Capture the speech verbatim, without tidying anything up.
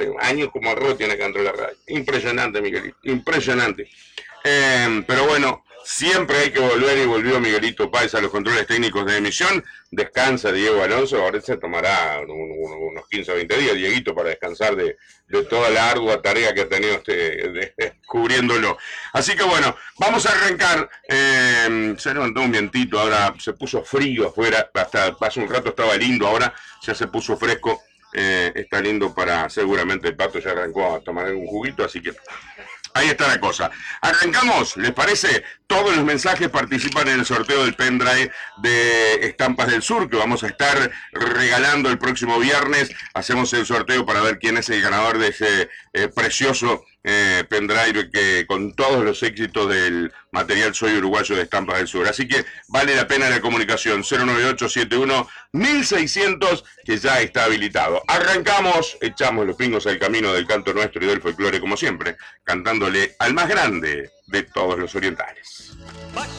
radio. Años como arroz tiene acá dentro de la radio. Impresionante, Miguelito, impresionante. Eh, pero bueno, siempre hay que volver y volvió Miguelito Páez a los controles técnicos de emisión. Descansa Diego Alonso, ahora se tomará un, un, unos quince o veinte días, Dieguito, para descansar de, de toda la ardua tarea que ha tenido este, de, de, cubriéndolo. Así que bueno, vamos a arrancar. Eh, se levantó un vientito, ahora se puso frío afuera, hasta hace un rato estaba lindo, ahora ya se puso fresco. Eh, está lindo para, seguramente el Pato ya arrancó a tomar algún juguito, así que ahí está la cosa. Arrancamos, ¿les parece? Todos los mensajes participan en el sorteo del pendrive de Estampas del Sur, que vamos a estar regalando el próximo viernes. Hacemos el sorteo para ver quién es el ganador de ese eh, precioso eh, pendrive que con todos los éxitos del material Soy Uruguayo de Estampas del Sur. Así que vale la pena la comunicación. cero nueve ocho siete uno mil seiscientos, que ya está habilitado. Arrancamos, echamos los pingos al camino del canto nuestro y del folclore, como siempre, cantándole al más grande de todos los orientales.